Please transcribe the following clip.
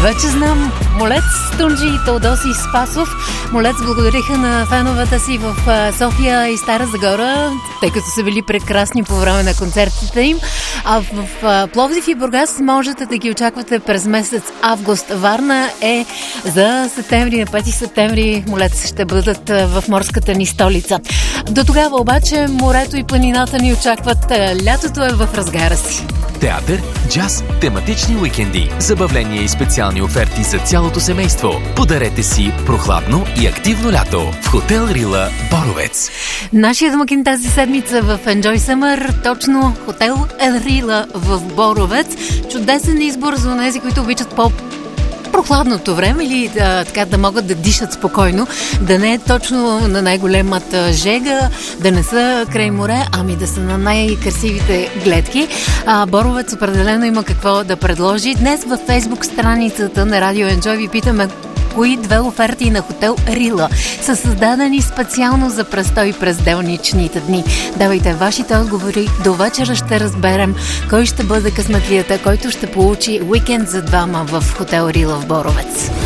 Вече знам. Молец, Тунджи и Теодоси Спасов. Молец благодариха на феновете си в София и Стара Загора, тъй като са били прекрасни по време на концертите им. А в Пловдив и Бургас можете да ги очаквате през месец август. Варна е за септември, на 5 септември Молец ще бъдат в морската ни столица. До тогава обаче морето и планината ни очакват. Лятото е в разгара си. Театър, джаз, тематични уикенди, забавления и специални оферти за цялото семейство. Подарете си прохладно и активно лято в Хотел Рила Боровец. Нашия домакин тази седмица в Enjoy Summer, точно Хотел Рила в Боровец. Чудесен избор за тези, които обичат прохладното време или така да могат да дишат спокойно, да не е точно на най-големата жега, да не са край море, ами да са на най-красивите гледки. Боровец определено има какво да предложи. Днес във Фейсбук страницата на Радио Enjoy ви питаме кои две оферти на Хотел Рила са създадени специално за престой през делничните дни. Давайте вашите отговори. До вечера ще разберем кой ще бъде късметлията, който ще получи уикенд за двама в Хотел Рила в Боровец.